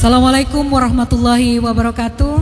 Assalamualaikum warahmatullahi wabarakatuh.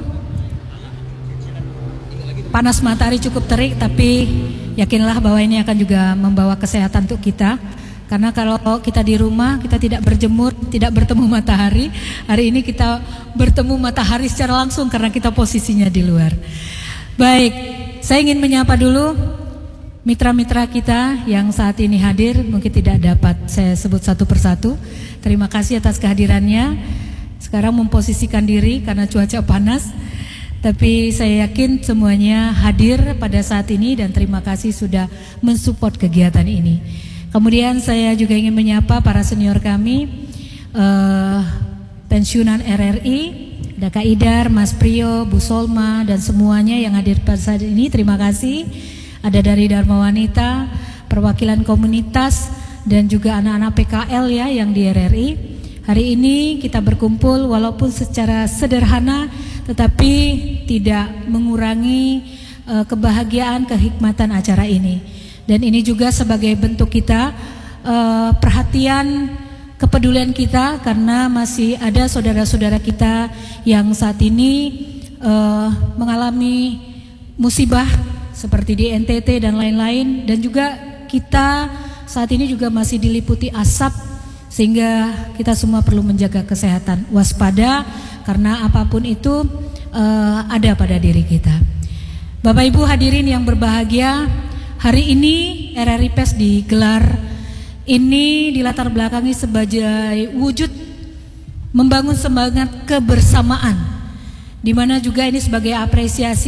Panas matahari cukup terik, tapi yakinlah bahwa ini akan juga membawa kesehatan untuk kita. Karena kalau kita di rumah, kita tidak berjemur, tidak bertemu matahari. Hari ini kita bertemu matahari secara langsung karena kita posisinya di luar. Baik, saya ingin menyapa dulu mitra-mitra kita yang saat ini hadir. Mungkin tidak dapat saya sebut satu persatu. Terima kasih atas kehadirannya. Sekarang memposisikan diri karena cuaca panas, tapi saya yakin semuanya hadir pada saat ini dan terima kasih sudah mensupport kegiatan ini. Kemudian saya juga ingin menyapa para senior kami, pensiunan RRI, ada Kak Idar, Mas Priyo, Bu Solma dan semuanya yang hadir pada saat ini. Terima kasih. Ada dari Dharma Wanita, perwakilan komunitas dan juga anak-anak PKL ya yang di RRI. Hari ini kita berkumpul walaupun secara sederhana tetapi tidak mengurangi kebahagiaan, kehikmatan acara ini. Dan ini juga sebagai bentuk kita perhatian, kepedulian kita karena masih ada saudara-saudara kita yang saat ini mengalami musibah seperti di NTT dan lain-lain, dan juga kita saat ini juga masih diliputi asap. Sehingga kita semua perlu menjaga kesehatan, waspada karena apapun itu ada pada diri kita. Bapak Ibu hadirin yang berbahagia, hari ini RRI PES digelar ini dilatar belakangi sebagai wujud membangun semangat kebersamaan, di mana juga ini sebagai apresiasi